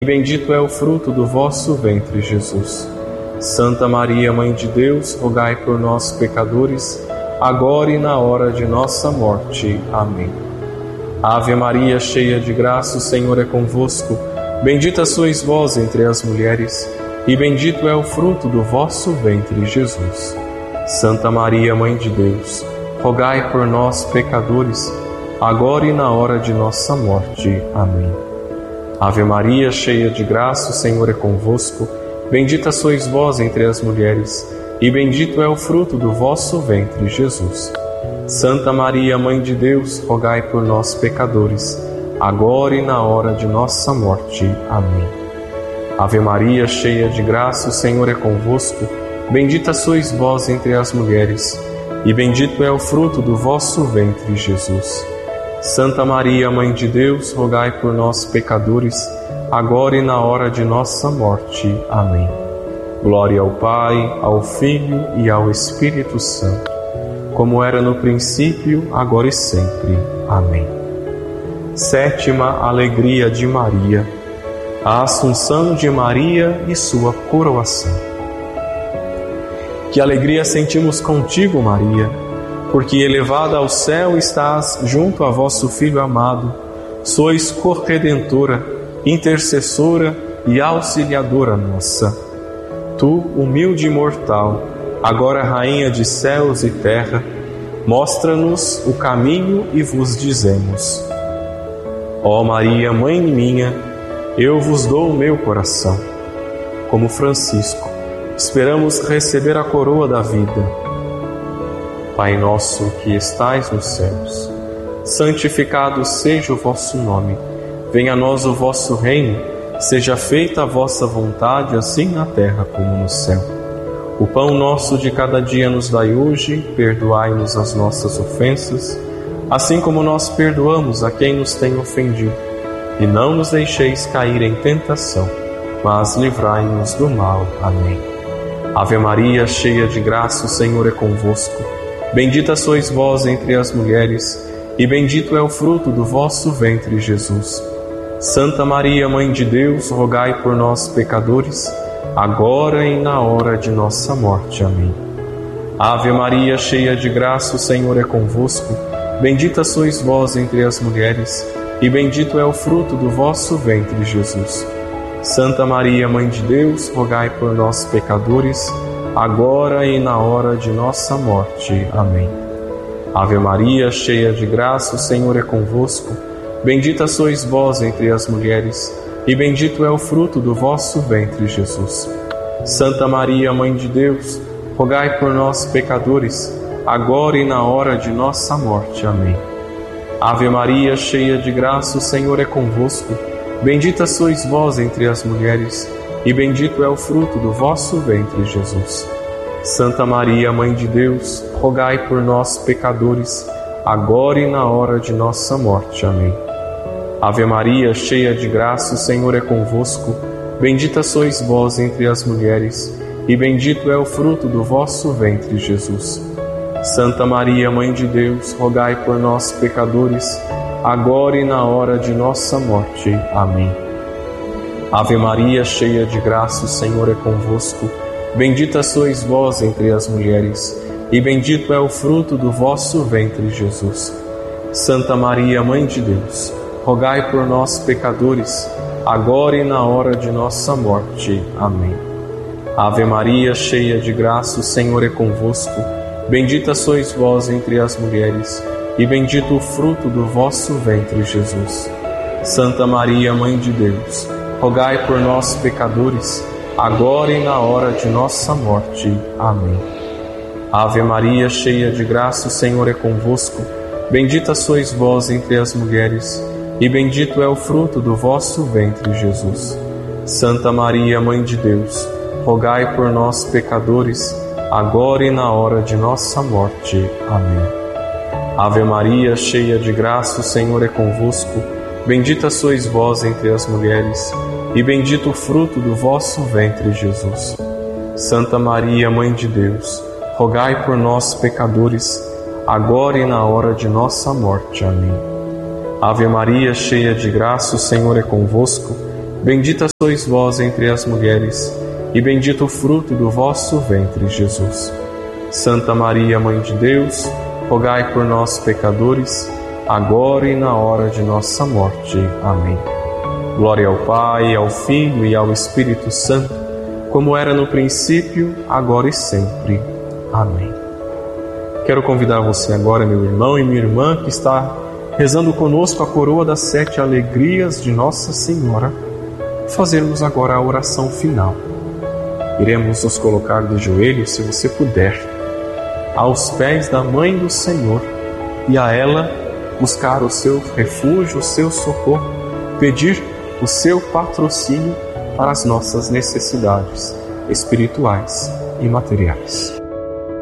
bendito é o fruto do vosso ventre, Jesus. Santa Maria, Mãe de Deus, rogai por nós, pecadores, agora e na hora de nossa morte. Amém. Ave Maria, cheia de graça, o Senhor é convosco. Bendita sois vós entre as mulheres, e bendito é o fruto do vosso ventre, Jesus. Santa Maria, Mãe de Deus, rogai por nós, pecadores, agora e na hora de nossa morte. Amém. Ave Maria, cheia de graça, o Senhor é convosco. Bendita sois vós entre as mulheres, e bendito é o fruto do vosso ventre, Jesus. Santa Maria, Mãe de Deus, rogai por nós, pecadores, agora e na hora de nossa morte. Amém. Ave Maria, cheia de graça, o Senhor é convosco. Bendita sois vós entre as mulheres, e bendito é o fruto do vosso ventre, Jesus. Santa Maria, Mãe de Deus, rogai por nós, pecadores, agora e na hora de nossa morte. Amém. Glória ao Pai, ao Filho e ao Espírito Santo, como era no princípio, agora e sempre. Amém. Sétima alegria de Maria, a Assunção de Maria e sua coroação. Que alegria sentimos contigo, Maria, porque elevada ao céu estás junto a vosso Filho amado, sois corredentora, intercessora e auxiliadora nossa. Tu, humilde mortal, agora Rainha de céus e terra, mostra-nos o caminho e vos dizemos: ó Maria, Mãe minha, eu vos dou o meu coração. Como Francisco, esperamos receber a coroa da vida. Pai nosso que estais nos céus, santificado seja o vosso nome. Venha a nós o vosso reino, seja feita a vossa vontade, assim na terra como no céu. O pão nosso de cada dia nos dai hoje, perdoai-nos as nossas ofensas, assim como nós perdoamos a quem nos tem ofendido. E não nos deixeis cair em tentação, mas livrai-nos do mal. Amém. Ave Maria, cheia de graça, o Senhor é convosco. Bendita sois vós entre as mulheres, e bendito é o fruto do vosso ventre, Jesus. Santa Maria, Mãe de Deus, rogai por nós, pecadores, agora e na hora de nossa morte. Amém. Ave Maria, cheia de graça, o Senhor é convosco. Bendita sois vós entre as mulheres, e bendito é o fruto do vosso ventre, Jesus. Santa Maria, Mãe de Deus, rogai por nós, pecadores, agora e na hora de nossa morte. Amém. Ave Maria, cheia de graça, o Senhor é convosco. Bendita sois vós entre as mulheres, e bendito é o fruto do vosso ventre, Jesus. Santa Maria, Mãe de Deus, rogai por nós, pecadores, agora e na hora de nossa morte. Amém. Ave Maria, cheia de graça, o Senhor é convosco. Bendita sois vós entre as mulheres, e bendito é o fruto do vosso ventre, Jesus. Santa Maria, Mãe de Deus, rogai por nós, pecadores, agora e na hora de nossa morte. Amém. Ave Maria, cheia de graça, o Senhor é convosco. Bendita sois vós entre as mulheres, e bendito é o fruto do vosso ventre, Jesus. Santa Maria, Mãe de Deus, rogai por nós, pecadores, agora e na hora de nossa morte. Amém. Ave Maria, cheia de graça, o Senhor é convosco. Bendita sois vós entre as mulheres, e bendito é o fruto do vosso ventre, Jesus. Santa Maria, Mãe de Deus, rogai por nós, pecadores, agora e na hora de nossa morte. Amém. Ave Maria, cheia de graça, o Senhor é convosco. Bendita sois vós entre as mulheres, e bendito o fruto do vosso ventre, Jesus. Santa Maria, Mãe de Deus, rogai por nós, pecadores, agora e na hora de nossa morte. Amém. Ave Maria, cheia de graça, o Senhor é convosco. Bendita sois vós entre as mulheres, e bendito é o fruto do vosso ventre, Jesus. Santa Maria, Mãe de Deus, rogai por nós, pecadores, agora e na hora de nossa morte. Amém. Ave Maria, cheia de graça, o Senhor é convosco. Bendita sois vós entre as mulheres, e bendito o fruto do vosso ventre, Jesus. Santa Maria, Mãe de Deus, rogai por nós, pecadores, agora e na hora de nossa morte. Amém. Ave Maria, cheia de graça, o Senhor é convosco. Bendita sois vós entre as mulheres, e bendito o fruto do vosso ventre, Jesus. Santa Maria, Mãe de Deus, rogai por nós, pecadores, agora e na hora de nossa morte. Amém. Glória ao Pai, ao Filho e ao Espírito Santo, como era no princípio, agora e sempre. Amém. Quero convidar você agora, meu irmão e minha irmã, que está rezando conosco a coroa das 7 alegrias de Nossa Senhora, fazermos agora a oração final. Iremos nos colocar de joelhos, se você puder, aos pés da Mãe do Senhor e a ela buscar o seu refúgio, o seu socorro, pedir o seu patrocínio para as nossas necessidades espirituais e materiais.